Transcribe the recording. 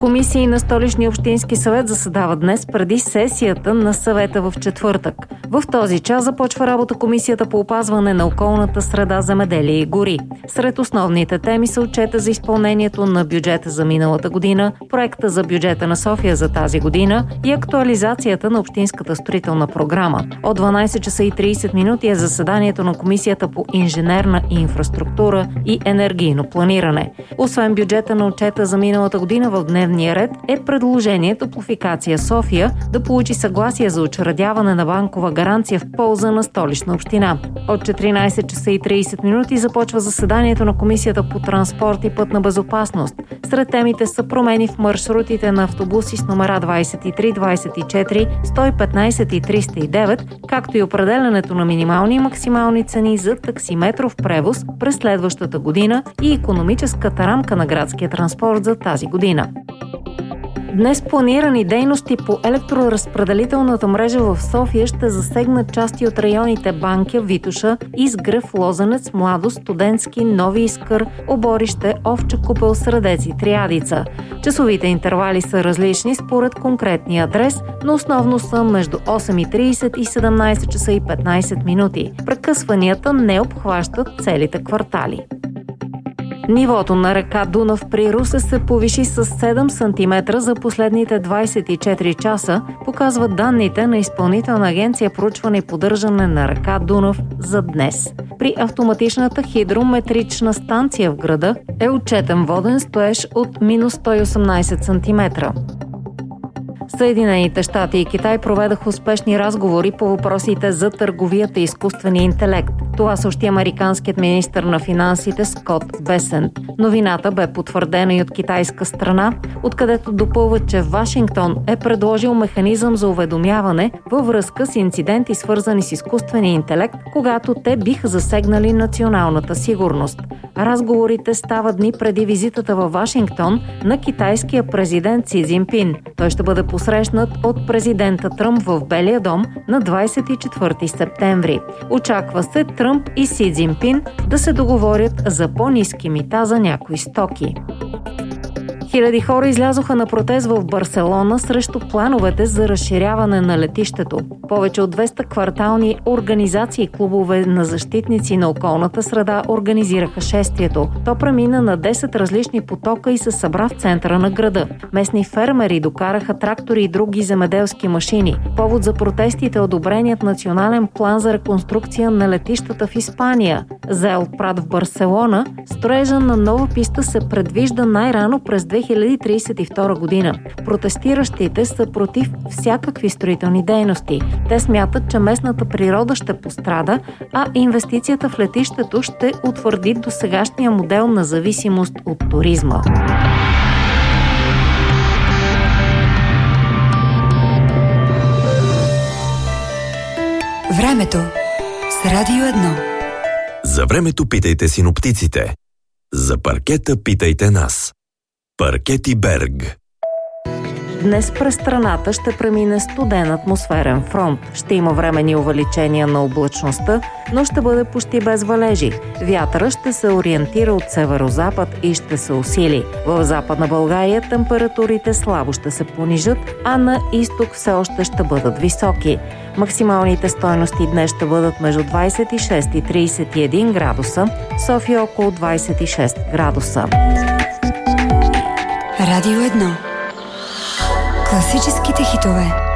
Комисии на Столичния общински съвет заседават днес преди сесията на съвета в четвъртък. В този час започва работа Комисията по опазване на околната среда, земеделие и гори. Сред основните теми са отчета за изпълнението на бюджета за миналата година, проекта за бюджета на София за тази година и актуализацията на общинската строителна програма. От 12 часа и 30 минути е заседанието на Комисията по инженерна инфраструктура и енергийно планиране. Освен бюджета на отчета за миналата година, в дневния ред е предложението Топлофикация София да получи съгласие за учредяване на банкова гаранция в полза на Столична община. От 14 часа и 30 минути започва заседанието на Комисията по транспорт и пътна безопасност. Сред темите са промени в маршрутите на автобуси с номера 23, 24, 115 и 309, както и определянето на минимални и максимални цени за таксиметров превоз през следващата година и икономическата рамка на градския транспорт за тази година. Днес планирани дейности по електроразпределителната мрежа в София ще засегнат части от районите Банкя, Витоша, Изгрев, Лозенец, Младост, Студентски, Нови Искър, Оборище, Овча купел, Средец и Триадица. Часовите интервали са различни според конкретния адрес, но основно са между 8:30 и 17 часа и 15 минути. Прекъсванията не обхващат целите квартали. Нивото на река Дунав при Русе се повиши с 7 см за последните 24 часа, показват данните на Изпълнителна агенция проучване и поддържане на река Дунав за днес. При автоматичната хидрометрична станция в града е отчетен воден стоеж от минус 118 см. Съединените щати и Китай проведаха успешни разговори по въпросите за търговията и изкуствения интелект. Това съобщи американският министър на финансите Скот Бесент. Новината бе потвърдена и от китайска страна, откъдето допълва, че Вашингтон е предложил механизъм за уведомяване във връзка с инциденти, свързани с изкуствения интелект, когато те биха засегнали националната сигурност. Разговорите стават дни преди визитата във Вашингтон на китайския президент Си Цзинпин. Той ще бъде посрещнат от президента Тръмп в Белия дом на 24 септември. Очаква се Тръмп и Си Цзинпин да се договорят за по-ниски мита за някои стоки. Хиляди хора излязоха на протест в Барселона срещу плановете за разширяване на летището. Повече от 200 квартални организации и клубове на защитници на околната среда организираха шествието. То премина на 10 различни потока и се събра в центъра на града. Местни фермери докараха трактори и други земеделски машини. Повод за протестите е одобреният национален план за реконструкция на летищата в Испания. За Ел Прат в Барселона строежа на нова писта се предвижда най-рано през 2032 година. Протестиращите са против всякакви строителни дейности. Те смятат, че местната природа ще пострада, а инвестицията в летището ще утвърди досегашния модел на зависимост от туризма. Времето с Радио 1. За времето питайте синоптиците. За паркета питайте нас. Паркети Берг. Днес през страната ще премине студен атмосферен фронт. Ще има временни увеличения на облачността, но ще бъде почти без валежи. Вятъра ще се ориентира от северозапад и ще се усили. В Западна България температурите слабо ще се понижат, а на изток все още ще бъдат високи. Максималните стойности днес ще бъдат между 26 и 31 градуса, София около 26 градуса. Радио 1. Класическите хитове.